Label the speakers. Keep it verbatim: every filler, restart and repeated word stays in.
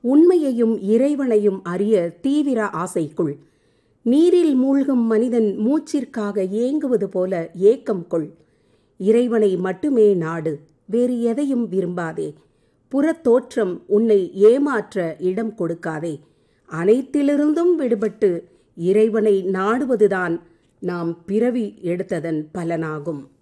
Speaker 1: உண்மையையும் இறைவனையும் அறிய தீவிர ஆசைக்குள். நீரில் மூழ்கும் மனிதன் மூச்சிற்காக ஏங்குவது போல ஏக்கம் கொள். இறைவனை மட்டுமே நாடு, வேறு எதையும் விரும்பாதே. புறத்தோற்றம் உன்னை ஏமாற்ற இடம் கொடுக்காதே. அனைத்திலிருந்தும் விடுபட்டு இறைவனை நாடுவதுதான் நாம் பிறவி எடுத்ததன் பலனாகும்.